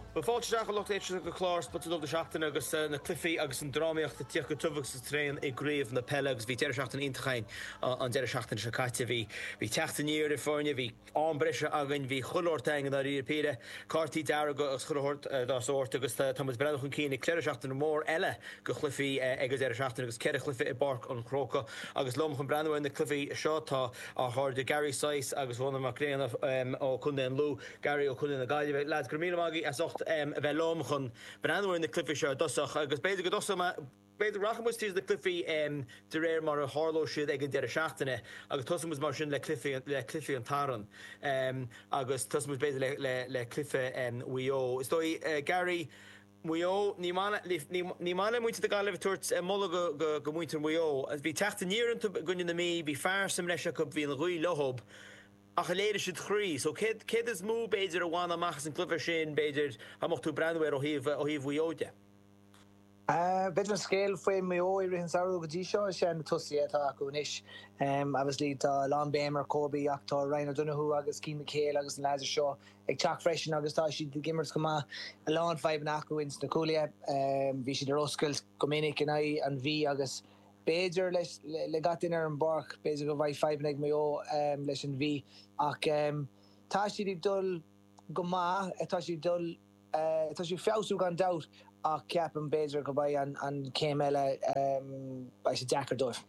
Ba fáilte deach a lucht éitir go chlár spotadul de seachtain agus na cliffií agus an drámaíocht a tíoch go tufah sa tréin i gréomh na pelle agus bhí deireadh seachtain intachain an deireadh seachtain sa caite bhí teachtaníir i fórne bhí anbreise agan bhí chulóirteing ar í píre cartaí deara agus chulóirt dásóirt agus Thomas Brennan chun cína cléir seachtain mór eile go chlufií agus deireadh seachtain agus ceir chlufi i barc an Chróca agus lom chun Brennan na cliffií seo tá a chuir de Gary Sais agus bhna macréanamh ó chun Lou Gary ó chun na gaiile lead go míle magí as bheith lom chun Brennan na cliffií seo dosach agus beidir go dosach beidir rachamos tíos de cliffií de réir mar a háló siad ag an deireadh seachtaine agus tosamus mar sin le cliffií an taran agus tosamus beidir le cliffe WIO. Is dói Gary WIO ní mála muinte de galibh tuairt molla go muinte an WIO as bhí teachtaníorann gunne na mí bhí fearsam leis go bhí an ruí lohob ach a léidir siad chrí, so céad is mú beidir a bháin amachchas an cluffe sin beidir amachú brandware ó híomh WIO-de. Beidir an scéal faoi WIO I rihan saoú go dtí seo sé na tusaí atá acu inis. Obviously tá Lán Bémer, Corby ach tá Ryan O'Donoghue agus Cian McHale agus an láidir seo ag teach freisin agus tá siad de gimmert go maith a Lán feibh acu ins na cúlia bhí siad ar oscailt go minic in an bhí agus beidir le gatain ar an barc beidir go bhaid feibh ag WIO leis an bhí ach tá siad ag dul go maith tá siad feabhsú gan doubt ach ceap an beidir go bhaid an céim eile ba sé deachar dóibh.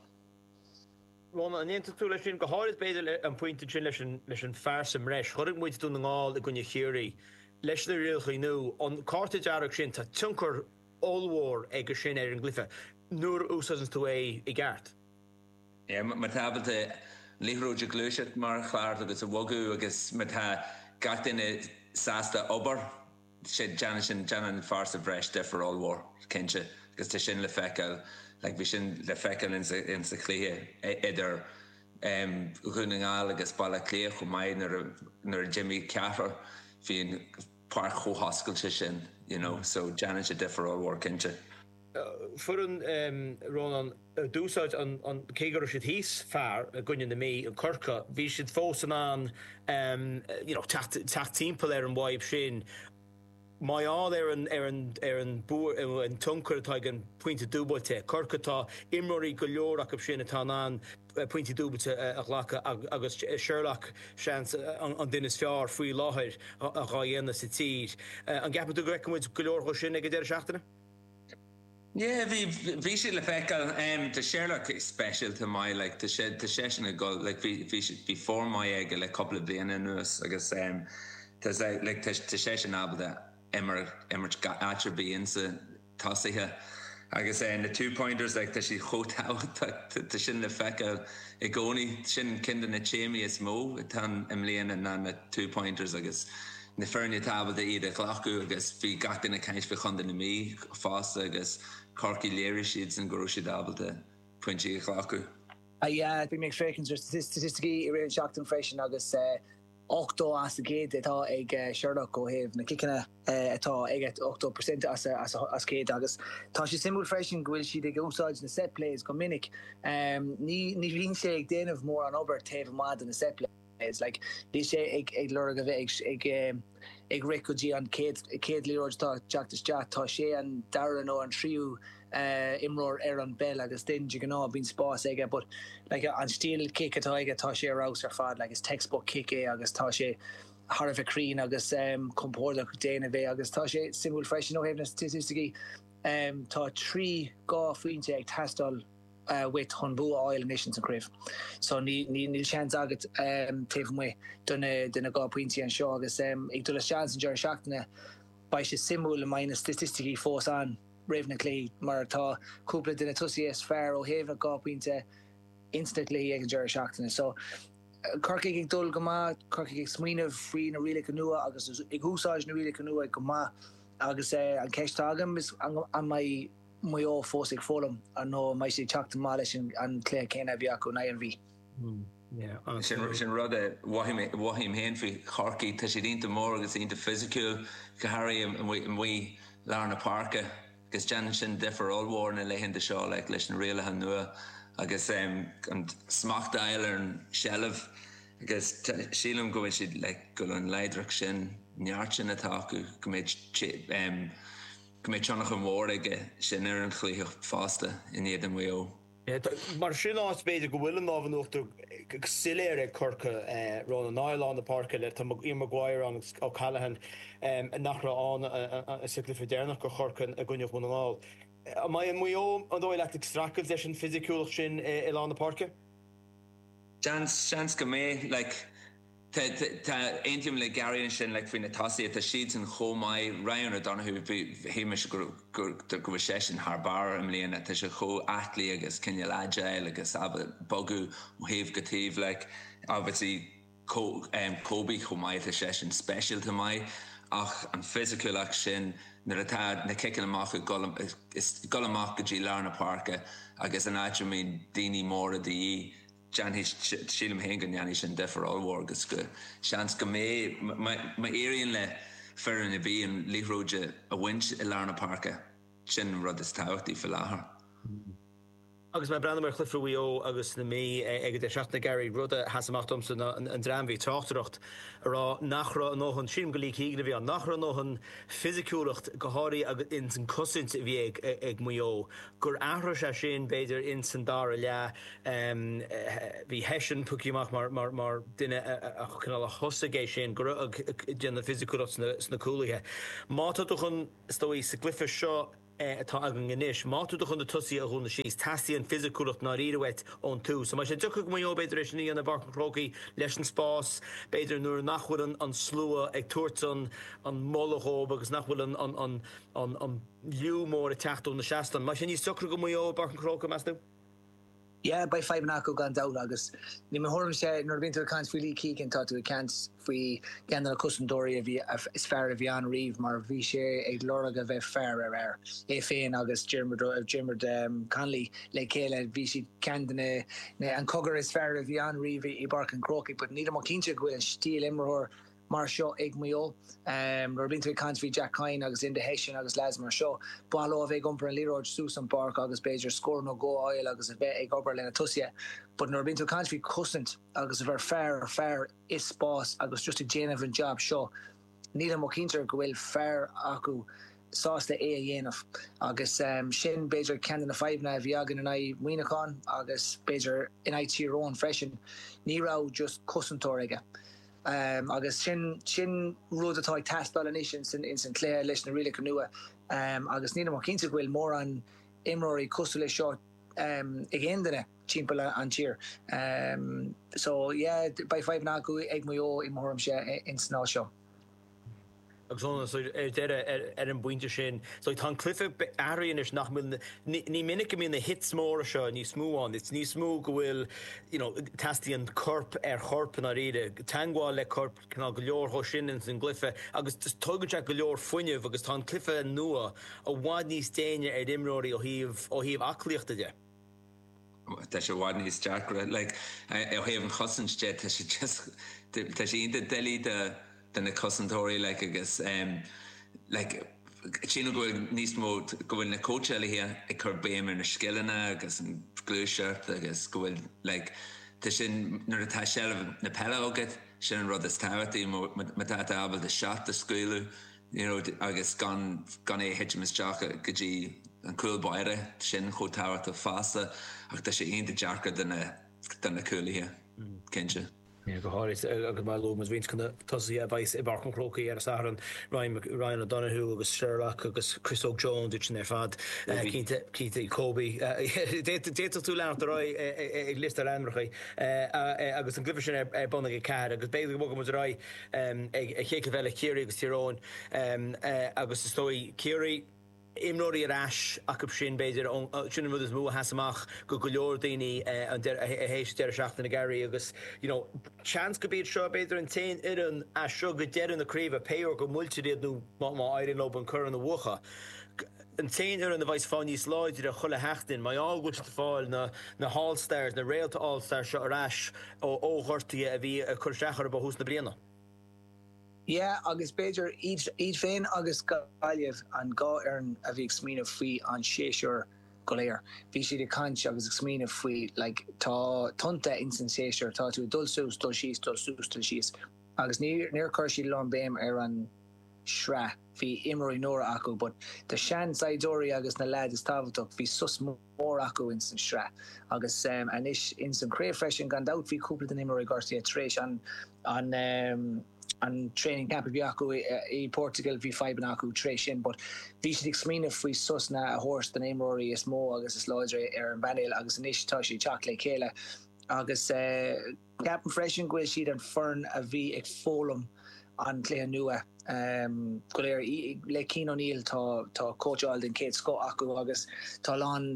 Ron an éanta tú leis sin go háir is beidir an pointe sin leis an fearsam reis, chuir muid dún an gáil i gunne chéirí leis na rialchaí nó an carta dearach sin tá tuncar allmhór ag go sin ar an glyfa nuair úsas tú é I gceart. Mar tábailte líthróide glúiseat mar chláir agus a bhogú agus mar tá gatainine sásta obair sé Janan farsa bhreis de for allmhór cinse agus tá sin le feiceáil like bhí sin le feiceáil in sa chlíthe idir chunaáil agus balla clíoch go maiid nar Jimmy Carter hín park chóhascailte sin, you know, so Janan sé de for allmhór cinse. Furan Ronan dúsáid an cégar siad híos fear a gunne na mí an Corca bhí siad fósan an teach timppla ar an bhaib sin mai áil ar an búr an tuncar atá an pointe dúbailte Corca tá imróí go leorach sin atá an pointe dúbailte a ghlacha agus Sherlock seans an duine fear faoi láthir a gá dhéanana sa tír an gappa tú greicmuid go leor sin ag deireadh seachtaine? Yeah, vi should le feiceáil the Sherlock is special to my like the session a go like vi should before my egg like couple of bliana nuas agus there's like the session abda immer attribute insa tasiha agus the 2 pointers like the she hotel the shin le feiceáil I goni shin kinda na chemi is mo tan emlian and na 2 pointers agus na fernia tabla de ide clachu agus fi gatain a caiis fi chunda na mí fásta agus Corky léiri siad san gurú siad abal de pointí clachu. Bhí méid frécinn statisticí I réon seachtain freisin agus 8 as a géad atá ag Sherlock ó héamh na cicanna atá ag 8% as céad agus tá sé simú freisin go bhfuil siad ag úsáid na set plays go minic ní bhíonn sé ag déanamh mór an obair taobh mad na set plays. It's like they say ag lorg of ag recuji an céad líróid tá Jacktas Jack tá sé an Darren ó an tríú imróir ar an bell agus den you know bín spás aige but like an steel kick atá aige tá sé raus ar fad like is textbook kick agus tá sé Harv a Crean agus compórda déana bheith agus tá sé simú freisin ó héimna statisticí tá 3 gá faointe ag testal with Honbu oil emissions and crave. So ni chance agat taobh mé duna gá pointí an seo agus ag dul chance an deir seachtaine ba sé simú le maina statisticí fós an réimhna clé mar tá cúpla duna tusaí is fearr ó héamh gá pointe instantly ag an deir seachtaine. So Corca ag dul go maith, Corca ag smaoineh faoi na riala nua agus ag úsáid na riala nua go maith agus an ceistágam is an mai WIO fós ag fólam an nó mai sé teachta má leis an clé céine bhí acu na an bhí. Sin rud wahim hen fi Corky tá sé dínta mór agus dínta physical go Harry an mí lár na parka agus Janan sin defer allmhór na leihin de seo le leis an rialacha nua agus an smachtail ar an shelf agus sílam go siad le go an leidrach sin neart sin atá acu go méid teannach an mór aige sin ar an chluíocht fásta in iad an mhuio. Mar sin áit beidir go bhfuil an ábhanúchtú siléir ag curcha rán an Áil an parca le tá Ian Maguire an ó Callahan nach ra an Clifford dénach go chorcan a gcuineoch mún an áil. Mai an mhuio an dóil leat extracail leis an physicúlach sin i an parca? Chans go mé, like, Tá eintim le Gary sin le faoin na tasí a siad an chomáid Ryan O'Donoghue híimeis go sé an Harbar am líana tá sé cho athlí agus cinne láide agus bogu ó héamh gotíomh le obviously Kobe chomáid a sé an special to mai ach an physicalach sin na atá na kicking amach is golamach go dtí Larna Parka agus an áitir mín daoine mór a dí Jan sílim hengan Janni sin defer allwar agus go seans go mé ma éiríonn le fearan a bhí an líróide a winch i Larna Parka sin rud is táhachtí fi láthair. Agus mai Brandon Clifford Wio agus na mé ag de seachna Gary rudde hasamachtomsa an drám bhí táchtaracht ará nachra nóhan sin go lí hígna bhí an nachra nóhan physicúlacht goháirí agus in san cosint bhí ag muo gur ahra sé sin beidir in san dára le bhí hesin puciach mar duine a canal a hosagé sin gur déanna physicúlacht sna cúlathe. Mátá chun stoi sa glyfa seo atá agan gníis máú chun na tusaí a chun na síos tasí an physicúlacht ná ríhait ón tú. So mar sé tucha go mó beidir is ní an barcan crocaí leis an spás, beidir nuair nachfuil an slua ag tuairt an mollachób agus nachfuil an liúmór a teachtú na seastan. Mar sé ní tucha go mó barcan croca measú? Yeah, by 5 naco gan dawl agus. Ni me horm sé nor been to cant fili key can talk to the cants fui gan na custom dory of is fair of Jan Reeve mar vi sé ag lorga ve fair e féin agus Jimmer Conley le Kayla vi si candine an coger is fair of Jan Reeve I bark and crocky but need mo kinche go steel immer mar seo ag mio nor been to cant vi Jack Kine agus in the Hessian agus las mar seo ball of ag umper an Leroy Susan Park agus Bejer score no go oil agus a bit ag oberlin a tusia but nor been to cant vi custant agus ver fair is boss agus just a genuine job seo need mo kinche go will fair aku sauce the AANF agus sin Bejer can in the 5 na viagan and I winacon agus Bejer in I cheer own freshen Niro just custantoriga agus sin rud atá tastal in St Clair leis na riile canoa agus ní mo cinnte bhfuil mór an imróí cosú seo igéndana timppla an tír so yeah by 5 na go ag mó I mórm sé in sná seo. Agus an buinte sin. So tá clifa aíon is nach ní minic mín na hit mór seo ní smúán. It's ní smú go bhfuil testí an corp chorpan a riide. Tangáil le corp canál go leor ho sin in san glyfa agus tugann go leor foiineh agus tá clifa nua a bhád níos déine ar imróí ó híomh aclíochta de. Tá sé bhád níos deacra le ó héamh an chosanste tá sé inta delí den a cusantóirí like agus Chino go níos mó go bhfuil na coachile hia ag chur béimar na skillana agus an glúisiart agus go bhfuil tá sin nuair atá seirbh na pelle agad sin an rud is táhairtaí má tá abal de seacht a scuúlú agus gan é hitimisteach go dtí an coolbaire sin cho táhairt a fásta ach tá sé aonanta dearcha den na coolíthe cinse. Go háiris agus mai lomas víns chuna tosaí a bhaith I barcan crocaí ar a saharan Ryan O'Donoghue agus Sherlock agus Chris O'Jones dúirt ar fad cínta Kobe déta tú leanach rá ag list ar anrachaí agus an glyfa sin ar bonna go cead agus béidir go mu rá ag chéice bheile Ciarí agus tíróin agus stoi Ciarí imróí arás ac sin beidir sin mud is mú hasamach go leor daoine an hééis deir seachtain na Gary agus chans go bíad seo beidir an tain ian a seo go dean naríomh péor go multidéadú má éirín lob an chur an na bhucha. An tain ar an bhaid fáin níos láidir a chula heachtain mai ágúil fáil na Hallstars na réalta Allstar seo arás ó óghirtaí a bhí a chur seachar ba hús na bliana. Yeah, agus Bejer each féin agus galibh an gá an a bhí smína faoi an séisiúr go léir. Bhí siad cant agus smína faoi tá tunta insan séisiúr tá tú dul sús dul síos agus near Kershi Lon Bam an Shra fi Imri Nora Aku, but the Shan Saidori agus na lad is Tavatok fi sus more Aku in some Shra agus anish in some crave fresh and gone out fi couple the Imri Garcia Trish on training camp of Yaku Portugal v 5 and Aku Tration, but vi should explain if we sus na a horse the name Rory is mo agus is Lodre Aaron Banil agus anish Tashi Chocolate Kayla agus Captain Fresh and Gwil sheet and Fern a v ag Folum an Clea Nua goléir le Keane O'Neill tá coach Alden Kate Scott Aku agus tá lán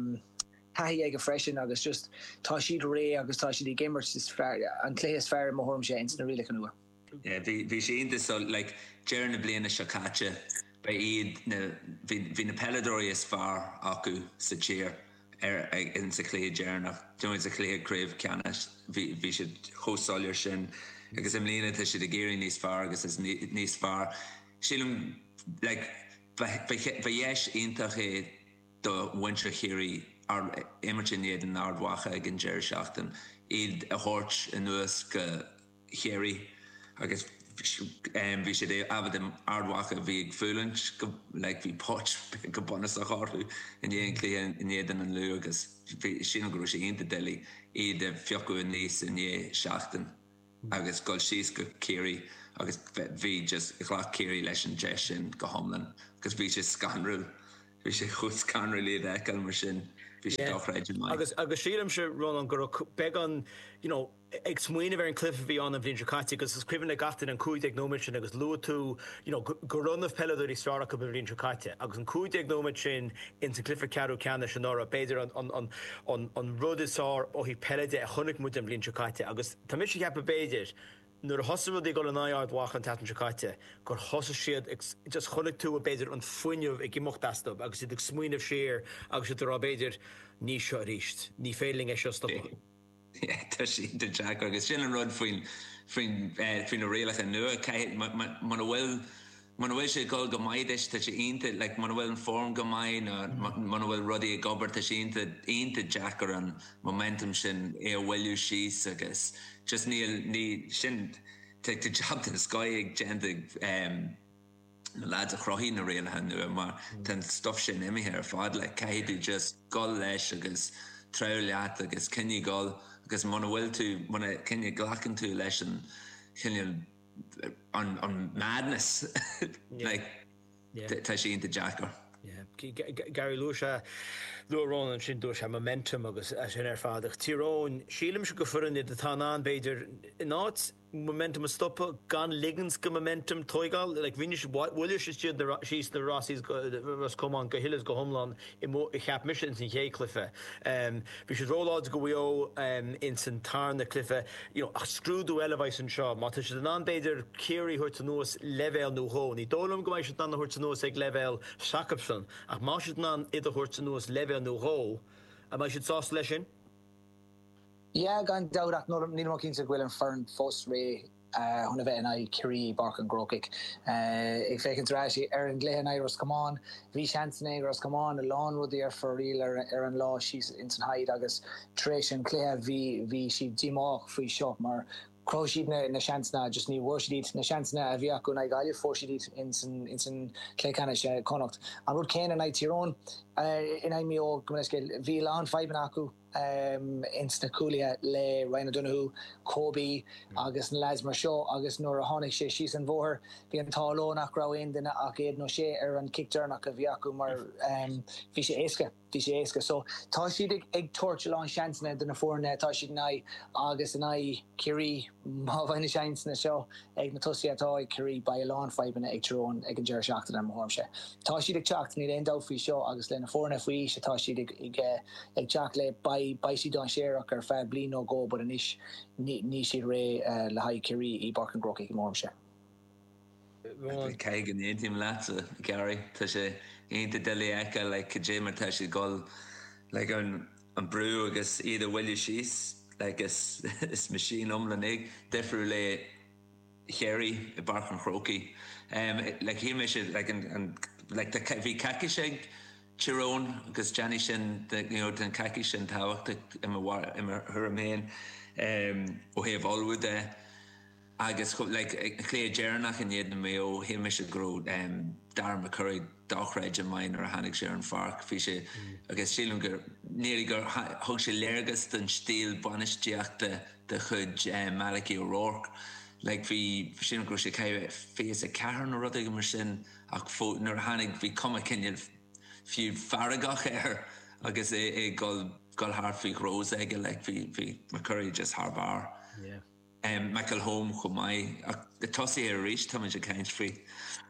hahi ag a freisin agus just tá siad ré agus tá siad gamers is fair an Clea is fair mo horm sé ins na rile canua. Yeah, vi sé inte so like Jer na bliana Shakacha by iad na vi na Peladori is far Aku sa cheer in sa Clea Jerna doing sa Clea crave canis vi should host all your shin agus am lína te si de géirí níos far agus is níos far sílim like ba yesh intach é do winter chéirí ar imirtin iad an ardwacha ag an Jer Seachtain iad a hort in nuas go chéirí agus vi sé dé abad an ardwacha vi ag fúlint go like vi poch go bonus a charú in éon clé in éan an lu agus sin go sé inta deli iad a fiocu in níos in é Seachtain agus gol síos go céirí agus bhí just chlách céirí leis an de sin go homlan agus bhí sé scanrú bhí sé chud scanrú líad eil mar sin bhí sé dochreid mai agus sílam se Ronan go beg an ag smuoine bhar an clifa bhí an bhíon Tricati agus iscribhann le gatain an 5 nóid sin agus lu tú go runnah Peladori Strara go bhíon Tricati agus an 5 nóid sin in sa clifa ceadú ceanna sin ára beidir an rud isá ó hí Pelade a chunig mu an bhíon Tricati agus tá mis sé ceappa beidir nuair hosa dí go an áard wacha an tatan Tricati gur hosa siad just chunig tú a beidir an foiineh ag gimocht dastab agus iad ag smuoineh sér agus iad rá beidir ní seo ríist ní féling é seo stoppa. Tá sí de Jack agus sin an rud faoin a réalach an nua man bhfuil sé gol go maidish tá sé inta like man bhfuil an form go mai man bhfuil rudí a gobar tá sé inta Jackar an momentum sin é a bhfuilú síos agus just ní sin te job den Sky ag gendig na lads a chrohí na réalach an nua mar ten stuff sin imime ar fad le caiidú just gol leis agus treuleat agus cinne gol agus man bhfuil tú man cinne glachan tú leis an cinne on madness like tá sé inta Jackar. Gary Lucia Lurón an sin dúir se momentum agus sin ar fádach Tyrone sílim se go furin de tá an beidir náit momentum a stoppa gan liggins go momentum toigal like vinnish Willish is the she's the Rossies was come on go hills go homeland I have missions in Hay Cliffe we should roll out go weo in Santarn the Cliffe a screw do elevice and shaw mat is an beidir Kiri hurtanos level no ho ni dolum go should an hurtanos ag level Jacobson ach ma should nan either hurtanos level no ho and I should sauce lesson. Yeah, gan dawrak no ni mo kinse gwelen fern fos re hon of I Curie Bark and Grokik ik feken trashi Erin Glehan Iros come on vi Chancenegros come on a lawn would there for real Erin Law she's in Hyde agus Trish and Claire vi she dimok free shop mar Crosheed na chancena just ní worshid na chancena a bhíach go na gaile forshid in san Clécanish connacht an rud céin an Tyrone in aimi ó gomescil bhí lán 5 acu insta coolia le Ryan O'Donoghue Kobe agus na lads mar seo agus nuair a tháinig sé síos an bmhór bhí an táló nach ra aon duine ach éad nó sé ar an kicktarnach a bhí acu mar bhí sé éasca so tá siad ag tuairt leán seansna duna fórne tá siad na agus an Curie má bhaine seansna seo ag na tusaí atá ag Curie ba leán 5 ag Tyrone ag an Jer Seachtain an mhórm sé tá siad ag teacht ní réon dáfaí seo agus le na fórne faoi sé tá siad ag teach le by si don séach ar fe bli no go but ní si ré le ha Curie I Bark and Grokik mórm sé. Cai gan éim láta Gary tá sé einta deli echa le cé mar tá sé gol le an brú agus iad a bhfuilú síos is machine omlan ag defriú le chéirí I Bark and Grokik le hí me sé bhí caci sé Tyrone agus Johnny sin den caici sin táhacht imar thuraméin ó heh olú de agus like Claire Jernach in Yedna Mayo himish a grow Darren McCurry dochreid in mine or Hannig Sharon Fark fishe agus Sheelan nearly gur hug she lergus den steel banish diachta the chud Maliki O'Rourke like vi Sheelan gro she kai face a Karen or other machine ach fo nor Hannig vi come a Kenyan few faragach agus gol harfi rose egg like vi McCurry just harbar Michael Home chumai the tossy a reach to a kind free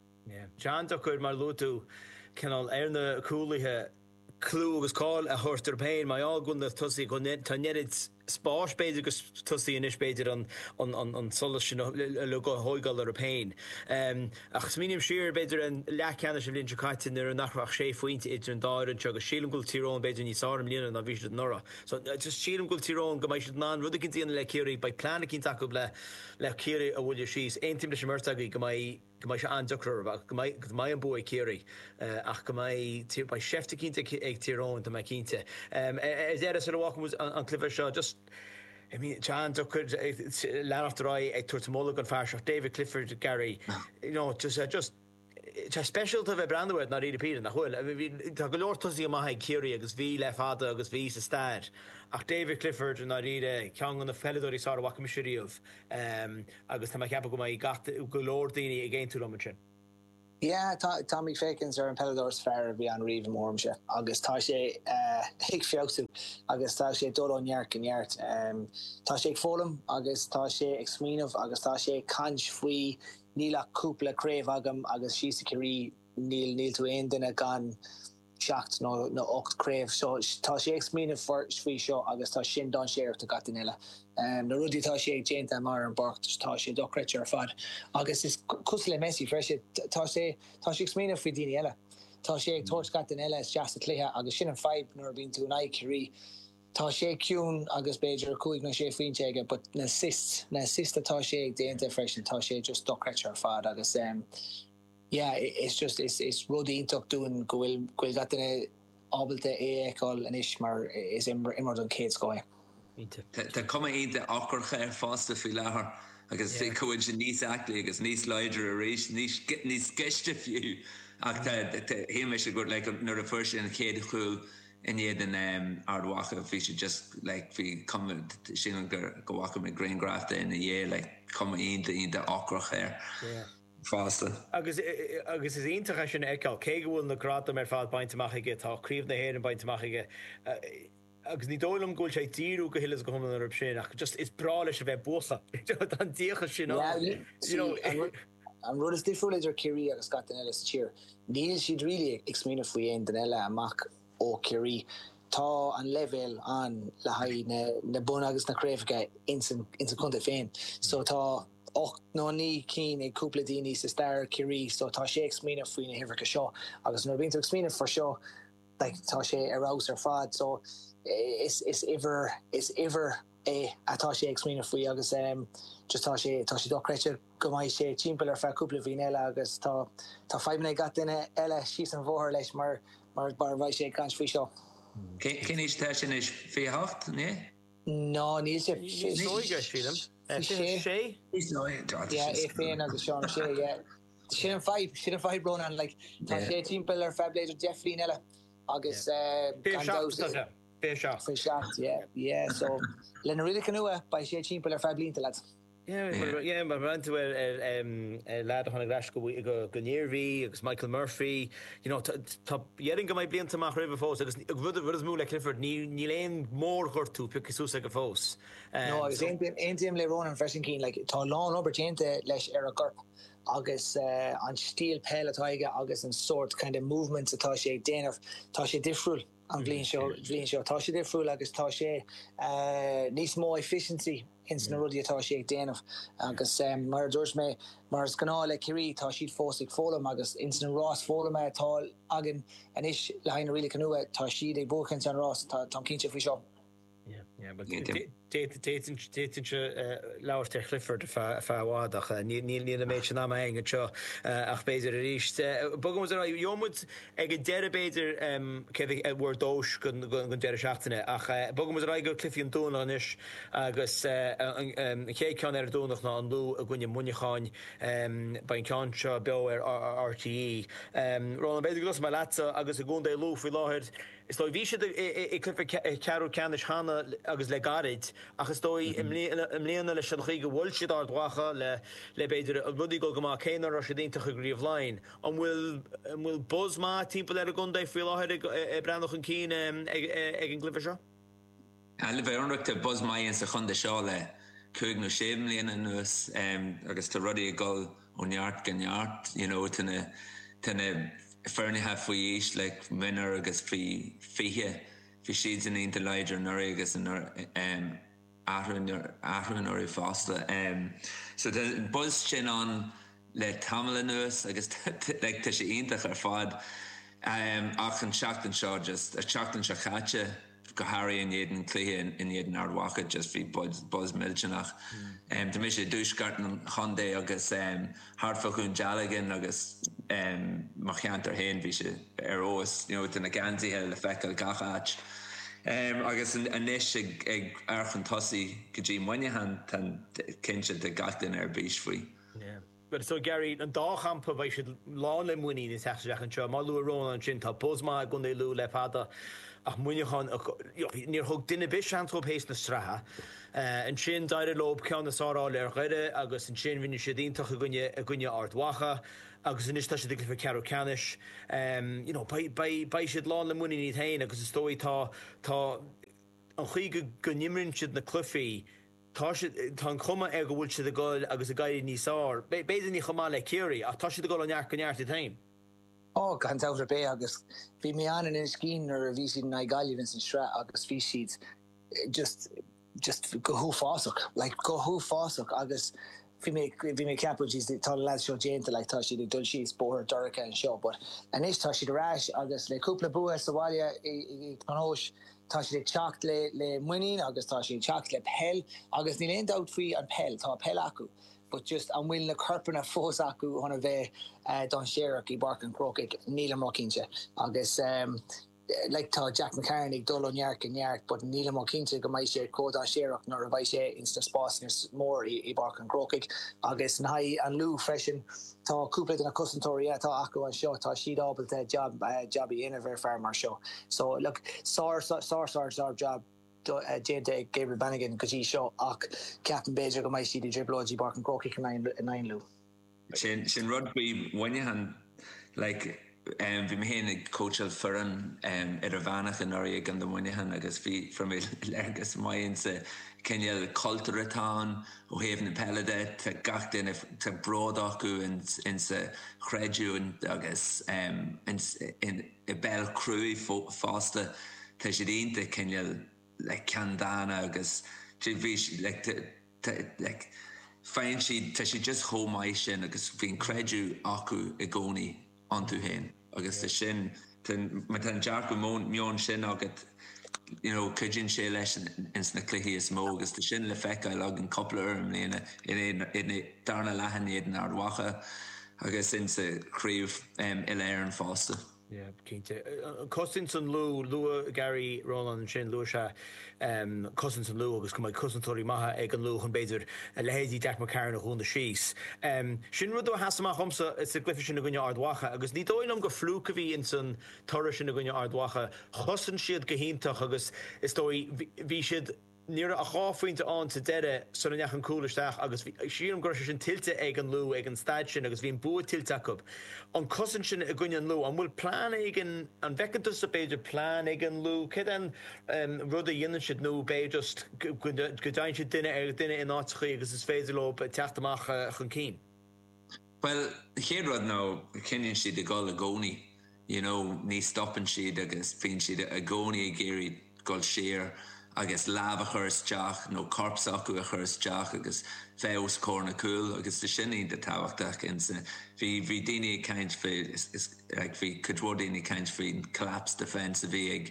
John Ducker mar lutu canal erne coolliche clue was call a horster pain my all gun the tossy go net tannet spáis beidir agus tusaí inis beidir an solas sin le go hóigáil ar a pain. Ach smínim siar beidir an leachceanna sem líonn Chacaitin ar an nachrach sé faointe idir an dáir an teag a sílam gúil tírón beidir ní sáram líana na bhís nora. So just sílam gúil tírón go maiisiid ná rud a cinn tíana le céirí ba plána cinn taú le céirí a bhfuil síos. Ein tim leis sem mrtaí go mai se andocrar go mai an bua céirí ach go mai ba sefta cínta ag tírón tá mai cínta. Is éad sort of walking was an cliffe seo just I mean, John Ducker, Lan after I took Mulligan Farshaw, David Clifford, Gary, you know, just special to the brand word, not really repeating the whole. I mean, the Lord Tuzi Mahai Curie, agus V Lefada, agus V Stad, ach David Clifford, and I read Kang on the Felidori Sara Wakamishiri of, agus Tamakapa, my got the Lord Dini again to Lumachin. Yeah, Tommy Fakins are in Pellador's fair beyond Reeve Mormsha. August Tashe Hick Fiausu, August Tashe Dolon Yark and Yart, Tashe Fulham, August Tashe Exminov, August Tashe Kanj Fui, Nila Kupla Crave Agam, August Shisikiri, Neil to end in a gun. Shocked no ocht crave so Tashe Exminov for Fui show, August Tashin Don Share to Gatinella. The Rudy Tashe Jane Tamar and Bork Tashe Docretcher Fad August is Kusle Messi fresh Tashe Exminov for Diniella Tashe Torch Gatinella is just a clear August Shin and 5 nor been to an eye Curie Tashe Kuhn August Bajer Kuig no Shea Finchega but assist Tashe Dante fresh and Tashe just Docretcher Fad August yeah it's Rudy Intok doing Gwil Gatinella Obelte Eekol and Ishmar is immer done kids going. Tá cuma iad de ácurcha fásta fi lethar agus sé cuain sin níos aclaí agus níos leidir a rééis níos geiste fiú ach hí me se go nuair a fuair sin chéad chuúil in iad an ardhacha fi se just fi cum sin go bhacha me Greengrafta in a dhé cuma iad de ácurcha fásta. Agus is iontacha sin eáil cé go bhfuil na grata mar fád bainteach aige tá críomh na héir an bainteach aige agus ní dóilm gúil sé tíú go hilas go homlan ar sin ach just is brá leis a bheith bucha an díocha sin an rud is difriúil idir Curie agus Gatinella tíir níl siad rilí exmína faoi aon den eile amach ó Curie tá an level an le haid na bun agus na craifige in san chunta féin so tá och no ní cín ag cúpla daoine sa star Curie so tá sé exmína faoin na hifrica seo agus nuair bíonn tú exmína for seo tá sé arás ar fad so is ever atá sé exmína faoi agus just tá sé docreite go mai sé timppel ar fe cúpla bhín eile agus tá 5 gat duine eile síos an bhór leis mar bhaid sé gan faoi seo. Cin is te sin is féhacht, né? No, níl sé nóige sílam. sé? É féin agus seán sé, sin an 5 Ronan, tá sé timppel ar fe bléidir Jeffrey eile agus Fair shot, yeah. So, Len really canoe by she cheaper or 5 blinta lads. Yeah, but ran to a lad on a grass go near V, agus Michael Murphy, you know, top yering my blind to Mach River Foss, agus rud move like Clifford, ni lane more hurt to pick his like a foss. No, it's ain't him le Ronan fresh keen like tá lawn over gente leis Eric Gurp. Agus an steel pell ataiga agus an sort kind of movements atá sé déanamh tá sé difriúil an bblion seo tá sé difriúil agus tá sé níos mó efficiency in na rudí atá sé déanamh agus mar dúirs mé mar gná le Curie tá siad fósaigh fólam agus in na Ross fólam tá agan anis le haine rilí canua tá siad ag bóchan an Ross tá cinnte faoi seo. Lawer Clifford fáádach ní méid sin am enga seo ach béidir a ríist. Bogam jomud ag deire béidir bhar dós gon deire seachtainine ach bogam ra go clifion dúna anis agus ché cean ar dúnach ná an lú a gine muneáin bain cean seo be ar RTE. Rá an beidir glos mai leta agus a gúndé lú fao láthir. Is dói bhí siad i clifa cearú ceannis hána agus le garid agus dói im mléana le seanchaí go bhfuil siad ardhacha le beidir a rudí go má céanar a sédíntacha gríomh lein. An bhfuil buzz má timppla ar a gundé fao láthir i brandach an cín ag an glyfa seo? Le bheith anreacht a buzz mai sa chunda seo le 5 nó 7 mbliana nuas agus tá rudí a gol ónneart ganneart, tanna Fernithe faoi is le minar agus fihe fi siad in inta leidir nor agus an ahrún or fásta. So the buzz sin an le tamla nuas agus like tá sé iontach ar fad ach an seachtain seo just a seachtain se chatte go Harry in jeden clé in jeden ardhacha just fi buzz milchenach. Tá mé sé dúsgart an chundé agus hartfachún jalagan agus marcheantar hen vi se os den a ganzi le fekel gachat agus an inis ag archan tosi gotí muinehan tan kinse de gatin bís foi. But so Gary an dáchampa bheit si lá le muí is teach an seo má lu rón an sin tá posma gon é lú le fada ach muinechan níor thug duine bis an trop hééis na stratha an sin daire lob cean na sárá le chuide agus an sin vinne sé díntaach a gunne ardhacha agus inis tá sé digli for cearú canis bei siad lá le muí ní hain agus is dói tá an chuí go nimrinn siad na clufií tá an chuma go bhfuil siad a gáil agus a gaiid níosár. Béidir ní chumá le céirí ach tá siad a gáil an neart goneart i taim. Gan táir bé agus bhí mé an in scín ar a bhí siad na gaiileh san stra agus bhí siad just go thú fásach, go thú fásach agus bhí mé ceapútí tá le seo déanta le tá siad dul siad spóir duracha an seo, but anis tá siad aráis agus le cúpla bua sa bhaile i panóis tá si teach le muín agus tá si teach le pell agus ní léon dat faoi an pell tá pell acu, but just an bhfuil na carpanna fós acu honna bheith don séireach i barc an crocaigh nílam rocinse agus like tá Jack McCarran ag dul an neart, but nílam rocinse go maiid sé cód an séireach nar a bhaid sé insta spásnas mór i barc an crocaigh agus na haid an lú freisin tá cúpla na cusantóirí tá acu an seo tá siad ábalta jobí ina bhar fear mar seo. So look, sár job déanta ag Gabriel Bannigan gotí seo ach ceapan béidir go maiid siad i driblóidí barc an crocaigh in 9 lú. Sin rugby whainnehan like bhí mé héana ag coachal foran ar a bhanach an orí gan do whainnehan agus bhí from legus maion sa Kenneal cultúratán ó héamh na peilide tá gach duine tá bród acu in sa chreidú agus in i bell cruí fásta tá sé dínta Kenneal le candána agus féin siad tá sé just chomhaid sin agus bhíon creidú acu i gcónaí antú héin agus tá sin me tan dearc go mion sin agat cujin sé leis in sna cluichí is mó agus tá sin le feiceáil ag an coppla orm léana in darna lehan iad an ardhacha agus in sa críomh i léir an fásta. Yeah, cínte. Cosint san lua Gary Roland sin lua se cosint san lua agus go mai cosintóirí maithe ag an lua chun beidir lehéadí Jack McCarran a chun na síos. Sin rud hasamach chumsa sa glyfa sin na gunne ardhacha agus ní dóilm go flúca bhí in san toir sin na gunne ardhacha chosan siad go híntaach agus is dói bhí siad níor a cháfuinte an sa deire san an nechan cúlaisteach agus siarm go sin tilte ag an lú ag an staid sin agus bhíon bua tilteach an cosan sin a gine an lú an bhfuil plán ag an bhecantas a beidir plán ag an lú cé an rud a dhéanaan siad nó bé just go dain siad duine ar duine in áitichaí agus is féidir le teachtamach chun cín. Well, chéad rud ná cinnn siad a gáil a gcónaí, ní stoppan siad agus féin siad a gcónaí a géirí gáil séir agus láb a churas teach nó corps acu a churas teach agus fés córna cool agus de sinní de táhachtach insa bhí daine caint fé bhí cudhór daine caint fé collapse defense a bhí ag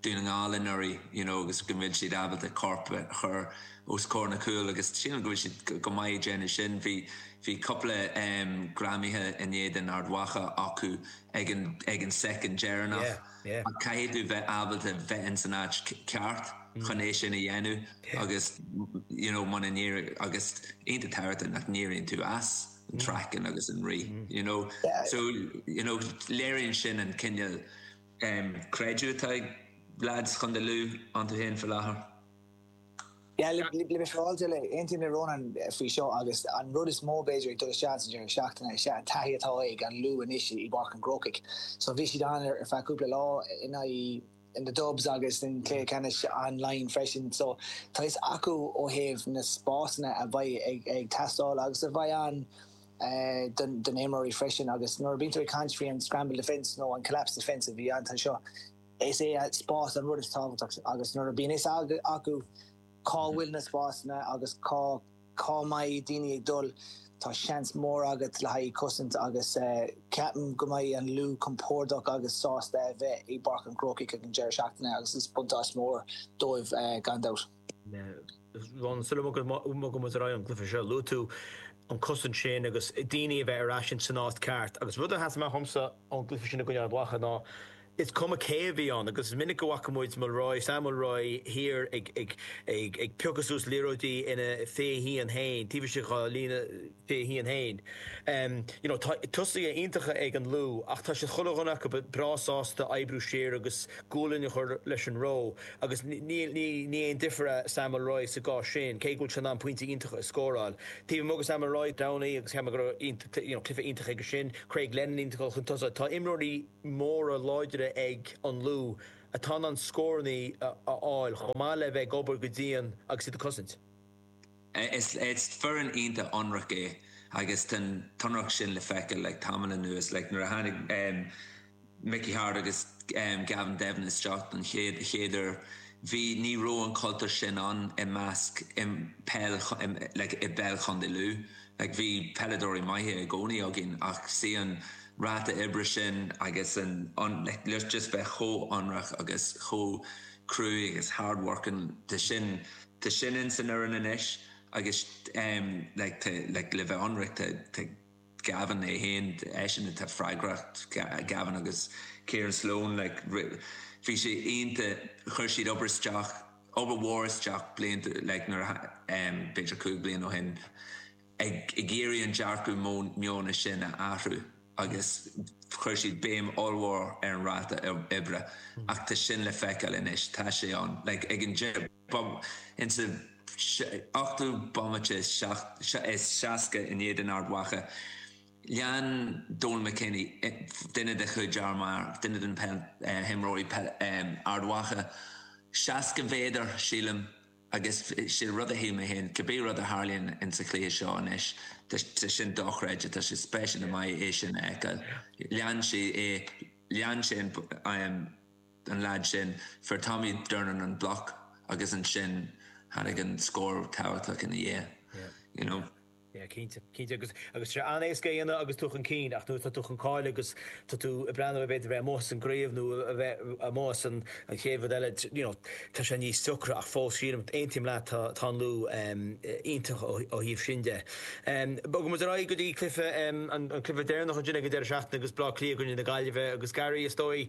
doing all in hurry, agus gomil si dabel the corporate her os corna cool agus sin go si go mai gen sin vi couple Grammy in jeden ardwacha aku egen second Jerna kai du vet abel the vet internat kart connection yenu agus man in year agus ain't the tartan not near into us tracking agus and so Larry and Shin and Kenya graduate lads chun de lu onto hen for lahar. Yeah, le all jelle eintim le Ronan fi show agus an rud is more bejer to the chance during Shakhtar and Shat Tahi Toy and Lou initially bark and Grokik. So Vichy Donner if I couple law in the dubs agus in Clay Canish online freshen so tais aku o have na spasna a by ag tastal agus a vayan the memory freshen agus nor been to a country and scramble defense no and collapse defensive beyond show. I say at spas and rud is talk agus nor been is aku call wilderness spasna agus call my dini dul ta chance more agat lai cousin agus Captain Gumai and Lou Compordok agus sauce there vet e bark and croaky can Jerry Shakhtar agus is puntas more dove gone out. Ron Solomon Ryan Clifford Lou to on cousin Shane agus dini vet ration sanast cart agus rudder has ma homsa on Clifford Gunya wacha na it's come a cave on because minute go wakamoids Mulroy Samuel Roy here ag Pugasus Lirodi in a Fee and Hain TV Lena Fee and Hain Tussi intacha ag an Lou ach ta se chulogana but brasas the eyebrow share agus golin your lesson row agus ni different Samuel Roy sa go Shane Kegul Chanan pointing intacha score all TV Mogus Samuel Roy Downey agus Hamagro Cliff intacha Shin Craig Lennon intacha Huntosa ta imrodi more a lodger egg on Lou a ton on scorny oil chomale ve gober gudian agus the cousins it's for an into onrake I guess ten tonrock shin le fekel like Tamana news like Nurahani Mickey Hard agus Gavin Devon is shot and heder vi ni ro and culture shin on a mask in pel like a bell chondelou like vi peladori my here goni again ach seeing Rata Ibrishin, I guess, and let's just be ho onrach, I guess, ho crew, I guess, hard working, to shin in Sinuranish, I guess, like live onrach to Gavin, a hand, Eshin, to Fragracht, Gavin, I guess, Kieran Sloan, like, Fishy, ain't the Hershey Oberstach, over Warstach, playing like, Bidger Coog, playing on him, Agiri and Jarku Miona Shin, Aru. I guess chuirsid béim allhar an rata ibre ach tá sin le feicil inis tá sé an like ag an jib into 8 bommate is seaca in éidir ardwacha Lean Dol McKinney duine de chujar mar duine den himróí ardwacha seaca véidir sílim agus sé rud a hí me hen cabbé rud a Harlíonn in sa clé seo inis tá sin dochreide tá sé spéisial na mai é sin eca lean sé an lad sin for Tommy Dernan an block agus an sin had an score táhachtach in the year you know. Yeah, Keinte agus sé anéisce ana agus tuchan cín ach tú tuchan cáil agus tú brenn a bit bheith mós an gréomhnú a mós an chéimh eile tá sé níos sucra ach fós sílam aontim le tá lú ionintach ó híomh sinde. Bogum mu rá go dtí clifa an clifa déirnach an dine go déir seachna agus blá clí gon na gaiileh agus Gary is dói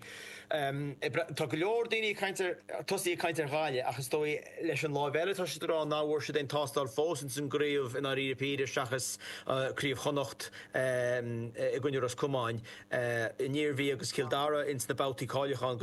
tá go leor daoine tosaí caiintear gáile agus dói leis an lábhéile tá sé rá náhhair sé den tástal fós san gréomh in áípéidir Shachas críomh chonacht I gcuinnear as cumáin níor bhí agus Kildara ins na bátaí cáileáin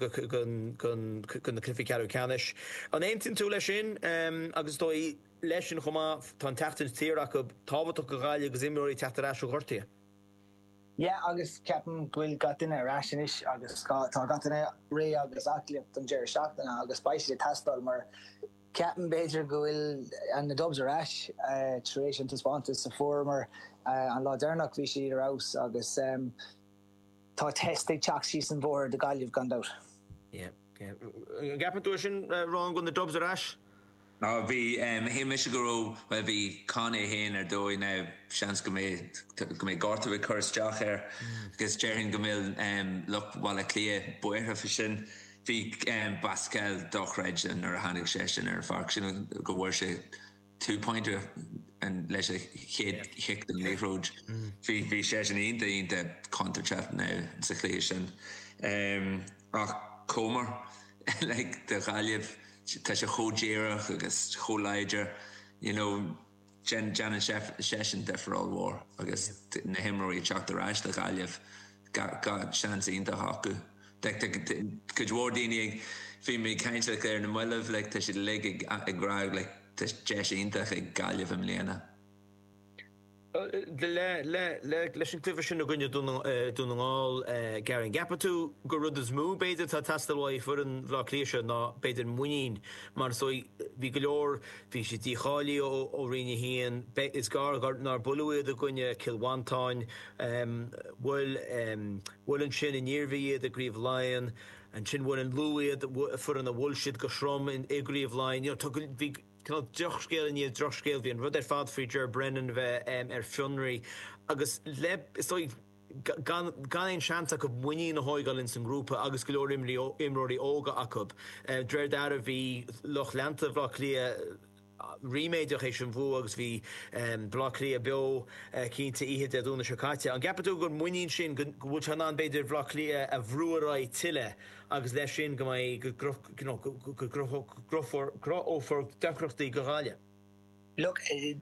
gon na clifi cearú canis. An éimtin tú leis sin agus dói leis sin chumá tá an teachtain tíreach go tábhaach go gáile agus imúirí teachtar eisiú ghortaí. Yeah, agus Captain Gwyl got in a rationish agus tá got in a ré agus acliacht an Jerry Shakhtar agus spáisi tastal mar Captain Bejer Gwyl and the Dubs are ash tradition to sponsors the former and Law Dernach vi she house agus tá testing chalk season board the guy you've gone out. Yeah. Gap intuition wrong on the Dubs are ash. No, vi himish go well vi Connie hen er doi now chance go me gorta with curse jock here because Jerry Gamil look while a clear boy fishin Pascal Dochredgen ar a hannig session ar fark sin go bhfuair sé 2-pointer an leis a chéad hiic den léróid. Bhí session ínta counterchat ná sa chlé sin. Ach Comer like de Ghalibh tá sé chodéireach agus choláidir, you know, Jan session deferral war agus na himmorí teach de ráis de Ghalibh ga chance ínta hacu. Could wardini fi me kind of clear in the middle of like to leg a grab like to Jesh into a Ghalibh Lena. Leis an clifa sin a gunne dúnaáil Garin Gapatú go rud is mú beidir tá tastalhaid fu an bhlá cléise ná beidir muín mar so bhí go leor bhí sé díáí ó riine híon is gar nar bulúid a gunne Kilwantáin bhfuil an sin in níormhíad a gríomh Lion an sin bhfuil an luúiad fu an a bhfuil siad go srom in gríomh Lion bhí kan drochscéil in drochscéil hí an rud fad fao Ger Brennan bheith fionraí agus is gan ein seansa go buí na hóigáil in san grúpa agus go leor imróí óga acu. Dréir dar a bhí Loch Lanta bhlá lia riméideach éis sin bhú agus bhí blá lia beo cínta ihe a dúna sekáte. An gapatú gur muín sin go bhúil an an beidir bhlá lia a bhrúará tiile agus leis sin go ófar decrochtaí go gáile. Look,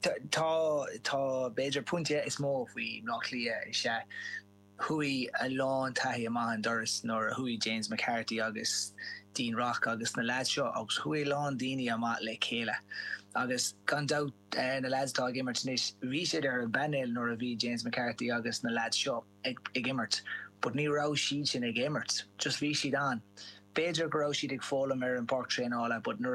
tá beidir puntia is mó faoi nach lia se hui a lán tahi a mahan doras nor hui James McCarthy agus Dean Rock agus na lads seo agus hui lán daoine a mat le chéile. Agus gan doubt na lads tá gimmert nis rí sé ar a banil nor a bhí James McCarthy agus na lads seo ag gimmert. But ní rá siad sin ag gimmert, just bhí siad an. Beidir go rá siad ag fólam ar an park train ála, but